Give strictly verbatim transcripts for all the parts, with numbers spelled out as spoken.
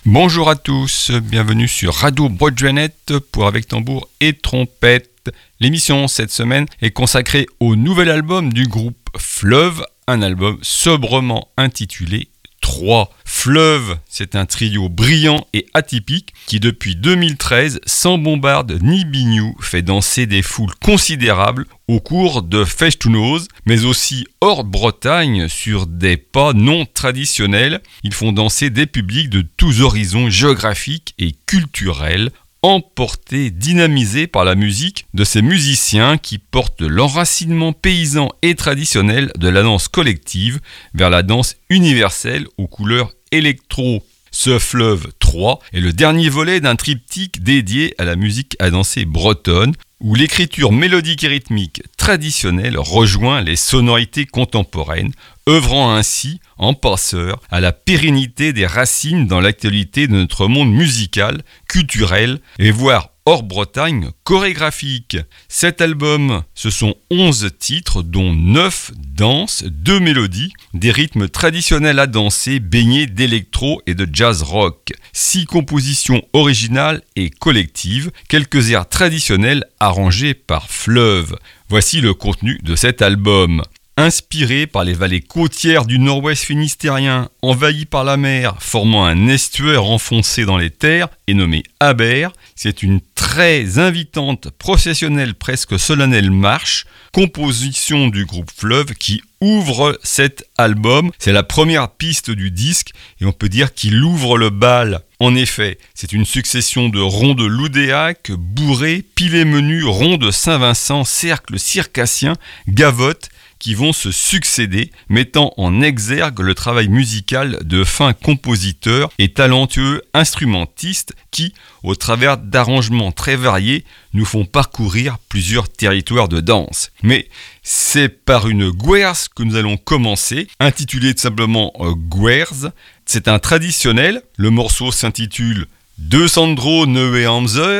Bonjour à tous, bienvenue sur Radio Broadjanet pour Avec Tambour et Trompette. L'émission cette semaine est consacrée au nouvel album du groupe Fleuve, un album sobrement intitulé trois. Fleuve, c'est un trio brillant et atypique qui depuis deux mille treize, sans bombarde ni bignou, fait danser des foules considérables au cours de Festounose, mais aussi hors Bretagne sur des pas non traditionnels. Ils font danser des publics de tous horizons géographiques et culturels, emportés, dynamisés par la musique de ces musiciens qui portent l'enracinement paysan et traditionnel de la danse collective vers la danse universelle aux couleurs électro. Ce Fleuve trois est le dernier volet d'un triptyque dédié à la musique à danser bretonne, où l'écriture mélodique et rythmique traditionnelle rejoint les sonorités contemporaines, œuvrant ainsi en passeur à la pérennité des racines dans l'actualité de notre monde musical, culturel et voire hors Bretagne chorégraphique. Cet album, ce sont onze titres dont neuf danses, deux mélodies, des rythmes traditionnels à danser baignés d'électro et de jazz rock, six compositions originales et collectives, quelques airs traditionnels arrangés par Fleuve. Voici le contenu de cet album. Inspiré par les vallées côtières du nord-ouest finistérien, envahies par la mer, formant un estuaire enfoncé dans les terres et nommé Aber, c'est une très invitante, processionnelle, presque solennelle marche, composition du groupe Fleuve qui ouvre cet album. C'est la première piste du disque et on peut dire qu'il ouvre le bal. En effet, c'est une succession de ronds de Loudéac, bourrés, pilés menus, ronds de Saint-Vincent, cercles circassiens, gavottes, qui vont se succéder, mettant en exergue le travail musical de fins compositeurs et talentueux instrumentistes qui, au travers d'arrangements très variés, nous font parcourir plusieurs territoires de danse. Mais c'est par une guerz que nous allons commencer, intitulée tout simplement euh, guerz. C'est un traditionnel, le morceau s'intitule « De Sandro Neuenhamser ».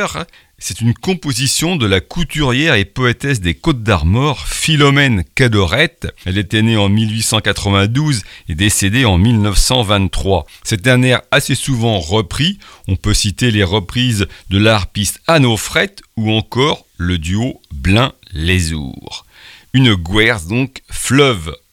C'est une composition de la couturière et poétesse des Côtes-d'Armor, Philomène Cadorette. Elle était née en mille huit cent quatre-vingt-douze et décédée en mille neuf cent vingt-trois. C'est un air assez souvent repris. On peut citer les reprises de l'harpiste Anne Offrette ou encore le duo Blin-Lézour. Une guerz donc, Fleuve.